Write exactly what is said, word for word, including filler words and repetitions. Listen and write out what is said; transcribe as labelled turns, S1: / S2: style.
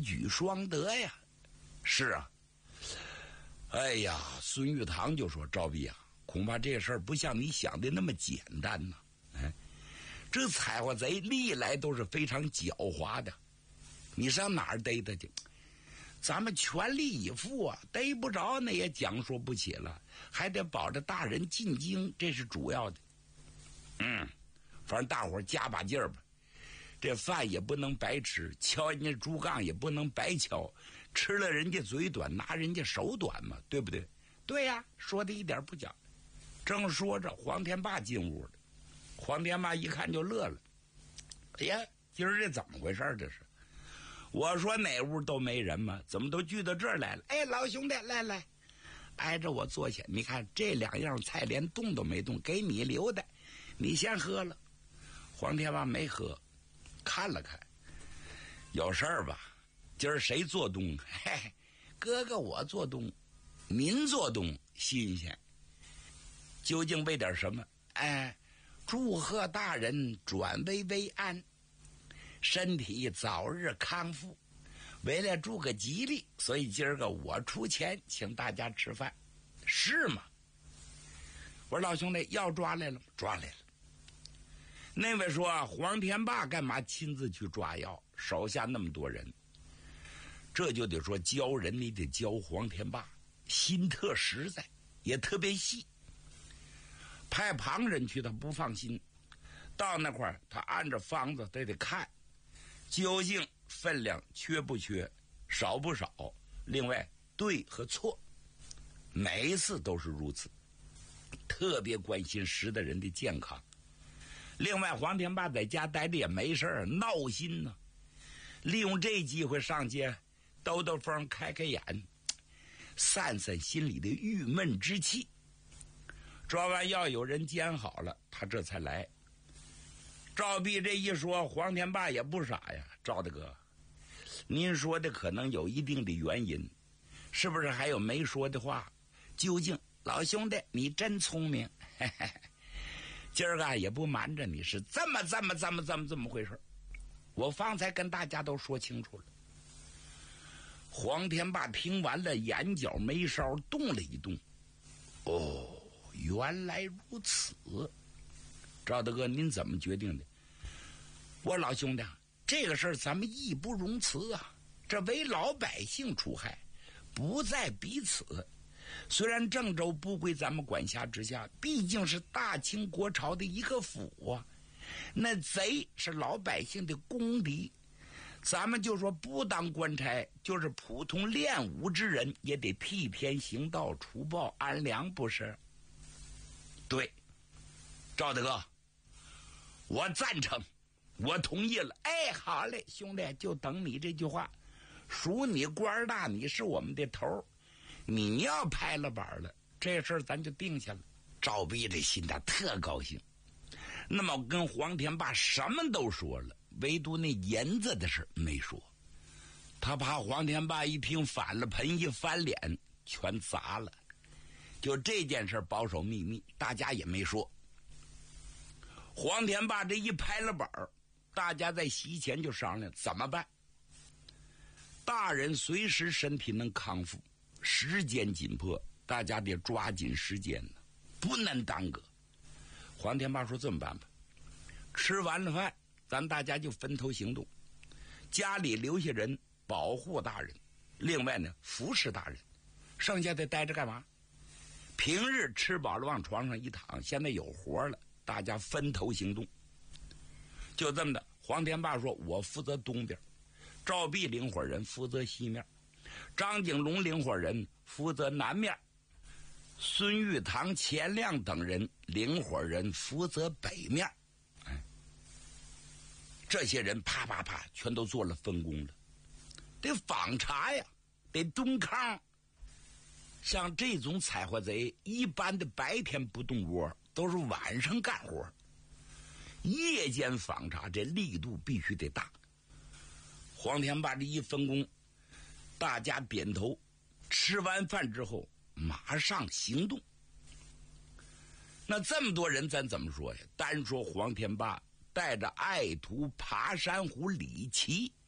S1: 举双得呀。是啊，哎呀，孙玉堂就说：“赵弼啊，恐怕这事儿不像你想的那么简单呐。哎，这采花贼历来都是非常狡猾的，你上哪儿逮他去？咱们全力以赴啊，逮不着那也讲说不起了，还得保着大人进京，这是主要的。嗯，反正大伙儿加把劲儿吧。这饭也不能白吃，敲人家竹杠也不能白敲，吃了人家嘴短，拿人家手短嘛，对不对？对呀、啊，说的一点不假。正说着，黄天霸进屋了。黄天霸一看就乐了，哎呀，今儿这怎么回事？这是我说哪屋都没人嘛，怎么都聚到这儿来了？哎，老兄弟，来来，挨着我坐下。你看这两样菜连动都没动，给你留的，你先喝了。黄天霸没喝。看了看，有事儿吧？今儿谁做东？嘿，哥哥我做东，您做东新鲜。究竟为点什么？哎，祝贺大人转危为安，身体早日康复。为了祝个吉利，所以今儿个我出钱请大家吃饭，是吗？我说老兄弟，要抓来了吗？抓来了。那位说啊，黄天霸干嘛亲自去抓药？手下那么多人，这就得说教人，你得教黄天霸，心特实在，也特别细。派旁人去他不放心，到那块儿他按着方子他得看，究竟分量缺不缺，少不少，另外对和错，每一次都是如此，特别关心识的人的健康。另外黄天霸在家待着也没事儿，闹心呢，利用这机会上街兜兜风，开开眼，散散心里的郁闷之气。抓完药有人煎好了，他这才来。赵弼这一说，黄天霸也不傻呀，赵大哥，您说的可能有一定的原因，是不是还有没说的话？究竟老兄弟你真聪明，嘿嘿，今儿个也不瞒着你，是这么这么这么这么这么回事。我方才跟大家都说清楚了。黄天霸听完了，眼角眉梢动了一动。哦，原来如此。赵大哥您怎么决定的？我老兄弟，这个事儿咱们义不容辞啊，这为老百姓除害，不在彼此。虽然郑州不归咱们管辖之下，毕竟是大清国朝的一个府啊，那贼是老百姓的公敌，咱们就说不当官差，就是普通练武之人，也得替天行道，除暴安良，不是？对，赵大哥，我赞成，我同意了。哎，好嘞，兄弟，就等你这句话，属你官大，你是我们的头，你要拍了板了，这事儿咱就定下了。赵弼这心他特高兴。那么跟黄天霸什么都说了，唯独那银子的事没说。他怕黄天霸一听反了盆，一翻脸全砸了。就这件事保守秘密，大家也没说。黄天霸这一拍了板，大家在席前就商量怎么办。大人随时身体能康复，时间紧迫，大家得抓紧时间呢，不能耽搁。黄天霸说这么办吧，吃完了饭咱大家就分头行动，家里留下人保护大人，另外呢服侍大人，剩下的待着干嘛？平日吃饱了往床上一躺，现在有活了，大家分头行动。就这么的，黄天霸说我负责东边，赵弼领伙人负责西面，张景龙领伙人负责南面，孙玉堂、钱亮等人领伙人负责北面。哎，这些人啪啪啪全都做了分工了，得访查呀，得蹲炕。像这种采花贼，一般的白天不动窝，都是晚上干活，夜间访查这力度必须得大。黄天霸这一分工，大家点头，吃完饭之后马上行动。那这么多人咱怎么说呀？单说黄天霸带着爱徒爬山虎李琦